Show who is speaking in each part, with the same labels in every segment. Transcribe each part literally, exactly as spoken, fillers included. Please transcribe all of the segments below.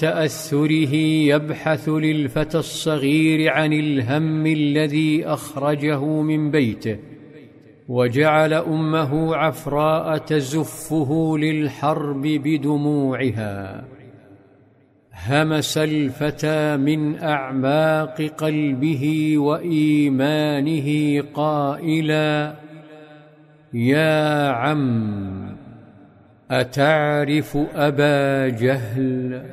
Speaker 1: تأثره يبحث للفتى الصغير عن الهم الذي أخرجه من بيته وجعل أمه عفراء تزفه للحرب بدموعها. همس الفتى من أعماق قلبه وإيمانه قائلا: يا عم، أتعرف أبا جهل؟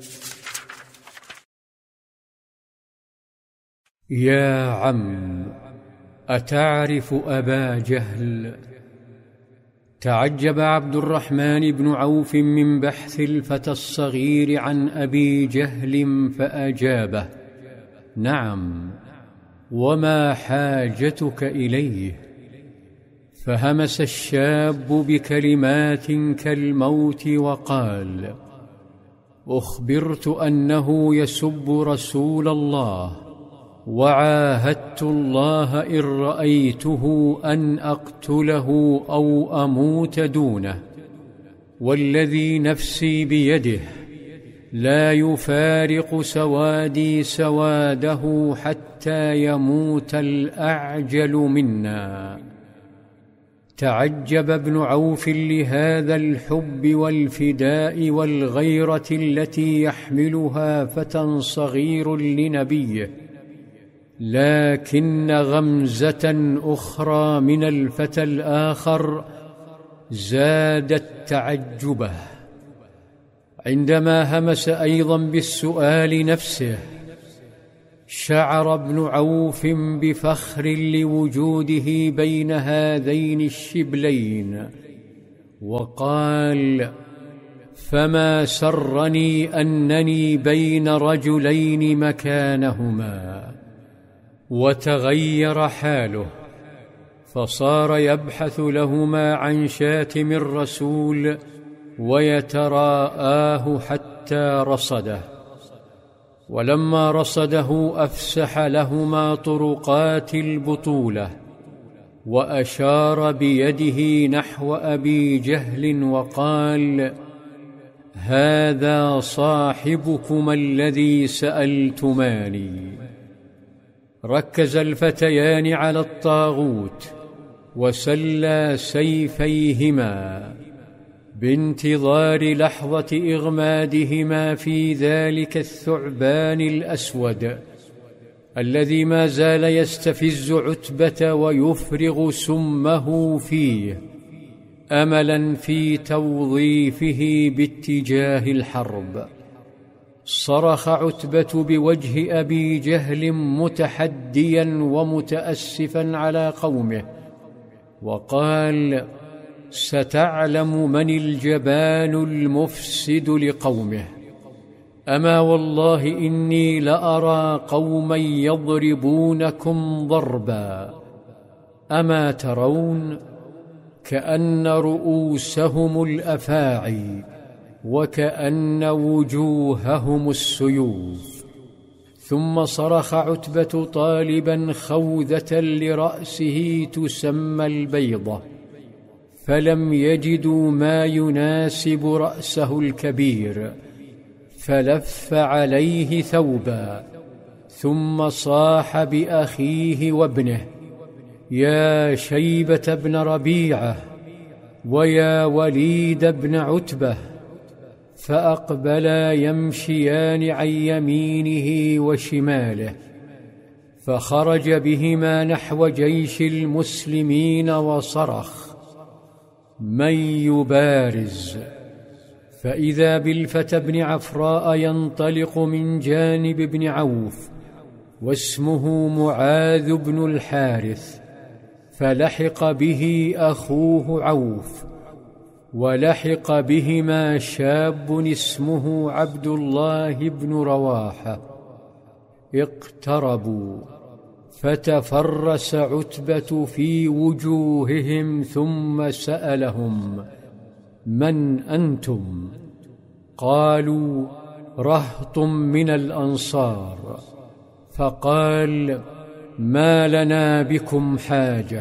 Speaker 1: يا عم، أتعرف أبا جهل؟ تعجب عبد الرحمن بن عوف من بحث الفتى الصغير عن أبي جهل فأجابه: نعم، وما حاجتك إليه؟ فهمس الشاب بكلمات كالموت وقال: أخبرت أنه يسب رسول الله، وعاهدت الله إن رأيته أن أقتله أو أموت دونه، والذي نفسي بيده لا يفارق سوادي سواده حتى يموت الأعجل منا. تعجب ابن عوف لهذا الحب والفداء والغيرة التي يحملها فتى صغير لنبيه، لكن غمزة أخرى من الفتى الآخر زادت تعجبه. عندما همس أيضا بالسؤال نفسه، شعر ابن عوف بفخر لوجوده بين هذين الشبلين، وقال: فما سرني أنني بين رجلين مكانهما. وتغير حاله، فصار يبحث لهما عن شاتم الرسول ويتراءاه حتى رصده، ولما رصده أفسح لهما طرقات البطولة، وأشار بيده نحو أبي جهل وقال: هذا صاحبكما الذي سألتماني. ركز الفتيان على الطاغوت وسلى سيفيهما بانتظار لحظة إغمادهما في ذلك الثعبان الأسود الذي ما زال يستفز عتبة ويفرغ سمه فيه أملا في توظيفه باتجاه الحرب. صرخ عتبة بوجه أبي جهل متحديا ومتأسفا على قومه، وقال: ستعلم من الجبان المفسد لقومه. أما والله إني لأرى قوما يضربونكم ضربا، أما ترون كأن رؤوسهم الأفاعي وكأن وجوههم السيوف. ثم صرخ عتبة طالبا خوذة لرأسه تسمى البيضة، فلم يجدوا ما يناسب رأسه الكبير، فلف عليه ثوبا، ثم صاح بأخيه وابنه: يا شيبة بن ربيعة، ويا وليد بن عتبة. فأقبلا يمشيان عن يمينه وشماله، فخرج بهما نحو جيش المسلمين وصرخ: من يبارز؟ فإذا بالفتى بن عفراء ينطلق من جانب ابن عوف، واسمه معاذ بن الحارث، فلحق به أخوه عوف، ولحق بهما شاب اسمه عبد الله بن رواحة. اقتربوا، فتفرس عتبة في وجوههم ثم سألهم: من أنتم؟ قالوا: رهط من الأنصار. فقال: ما لنا بكم حاجة.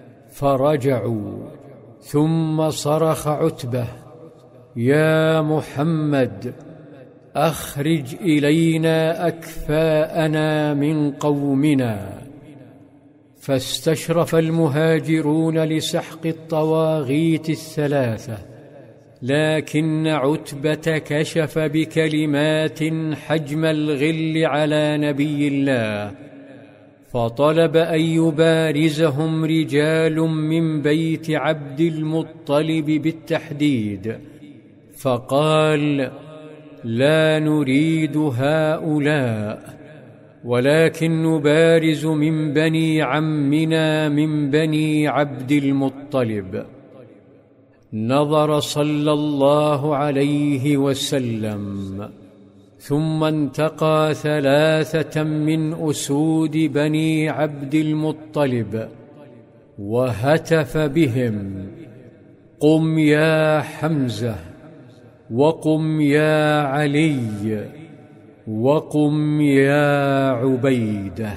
Speaker 1: فرجعوا. ثم صرخ عتبة: يا محمد، أخرج إلينا أكفاءنا من قومنا. فاستشرف المهاجرون لسحق الطواغيت الثلاثة، لكن عتبة كشف بكلمات حجم الغل على نبي الله، فطلب أن يبارزهم رجال من بيت عبد المطلب بالتحديد، فقال: لا نريد هؤلاء، ولكن نبارز من بني عمنا من بني عبد المطلب. نظر صلى الله عليه وسلم، ثم انتقى ثلاثة من أسود بني عبد المطلب وهتف بهم: قم يا حمزة، وقم يا علي، وقم يا عبيدة.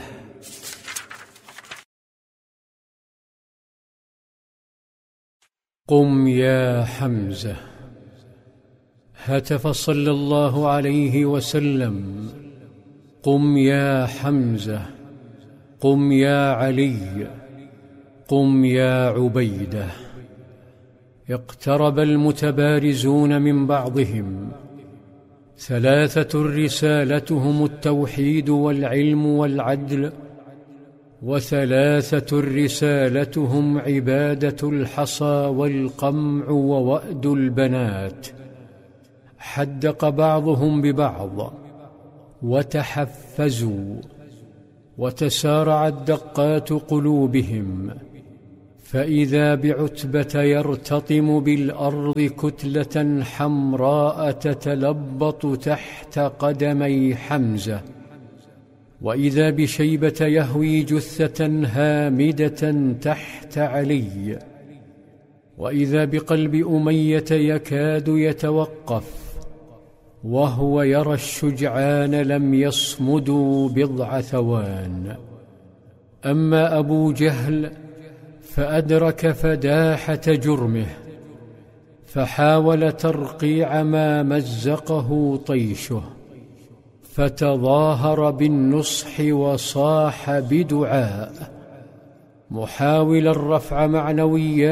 Speaker 1: قم يا حمزة. هتف صلى الله عليه وسلم: قم يا حمزة، قم يا علي، قم يا عبيدة. اقترب المتبارزون من بعضهم، ثلاثة رسالتهم التوحيد والعلم والعدل، وثلاثة رسالتهم عبادة الحصى والقمع ووأد البنات. حدق بعضهم ببعض وتحفزوا، وتسارعت دقات قلوبهم، فإذا بعتبة يرتطم بالأرض كتلة حمراء تتلبط تحت قدمي حمزة، وإذا بشيبة يهوي جثة هامدة تحت علي، وإذا بقلب أمية يكاد يتوقف، وهو يرى الشجعان لم يصمدوا بضع ثوان. أما أبو جهل فأدرك فداحة جرمه، فحاول ترقيع ما مزقه طيشه، فتظاهر بالنصح وصاح بدعاء، محاولا رفع معنويات